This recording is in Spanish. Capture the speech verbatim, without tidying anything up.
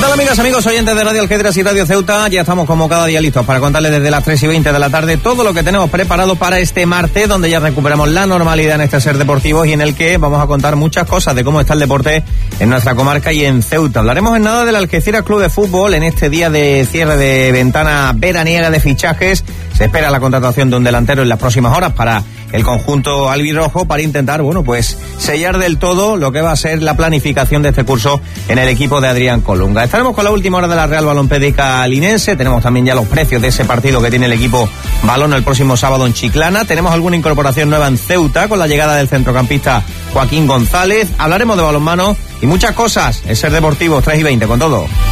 tal, amigas, amigos, oyentes de Radio Algeciras y Radio Ceuta? Ya estamos como cada día listos para contarles desde las tres y veinte de la tarde todo lo que tenemos preparado para este martes, donde ya recuperamos la normalidad en este Ser Deportivos y en el que vamos a contar muchas cosas de cómo está el deporte en nuestra comarca y en Ceuta. Hablaremos en nada del Algeciras Club de Fútbol en este día de cierre de ventana veraniega de fichajes. Se espera la contratación de un delantero en las próximas horas para el conjunto albirrojo para intentar, bueno, pues sellar del todo lo que va a ser la planificación de este curso en el equipo de Adrián Colunga. Estaremos con la última hora de la Real Balompédica Linense, tenemos también ya los precios de ese partido que tiene el equipo balón el próximo sábado en Chiclana, tenemos alguna incorporación nueva en Ceuta con la llegada del centrocampista Joaquín González, hablaremos de balonmano y muchas cosas en Ser Deportivos tres y veinte con todo.